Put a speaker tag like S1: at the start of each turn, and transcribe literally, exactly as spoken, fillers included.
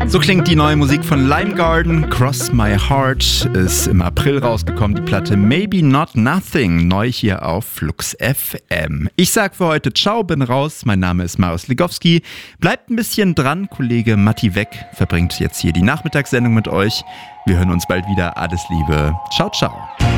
S1: So klingt die neue Musik von Lime Garden. Cross My Heart ist im April rausgekommen. Die Platte Maybe Not Nothing, neu hier auf Flux F M. Ich sag für heute ciao, bin raus. Mein Name ist Marius Legowski. Bleibt ein bisschen dran. Kollege Matti Weck verbringt jetzt hier die Nachmittagssendung mit euch. Wir hören uns bald wieder. Alles Liebe. Ciao, ciao.